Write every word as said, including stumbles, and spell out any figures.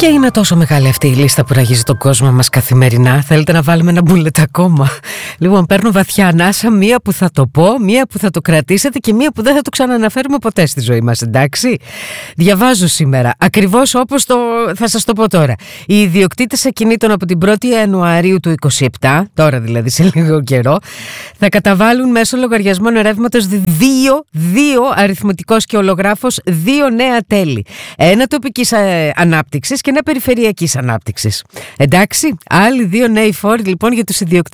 Και είναι τόσο μεγάλη αυτή η λίστα που ραγίζει τον κόσμο μας καθημερινά. Θέλετε να βάλουμε ένα μπουλετ ακόμα? Λοιπόν, παίρνω βαθιά ανάσα, μία που θα το πω, μία που θα το κρατήσετε και μία που δεν θα το ξαναναφέρουμε ποτέ στη ζωή μας, εντάξει? Διαβάζω σήμερα, ακριβώς όπως το, θα σας το πω τώρα. Οι ιδιοκτήτες ακινήτων από την πρώτη Ιανουαρίου του είκοσι επτά, τώρα δηλαδή σε λίγο καιρό, θα καταβάλουν μέσω λογαριασμών ρεύματος δύο, δύο αριθμητικός και ολογράφος, δύο νέα τέλη. Ένα τοπικής ε, ανάπτυξης και ένα περιφερειακής ανάπτυξης. Εντάξει, άλλοι δύο νέοι φόροι λοιπόν για τους ιδιοκτήτες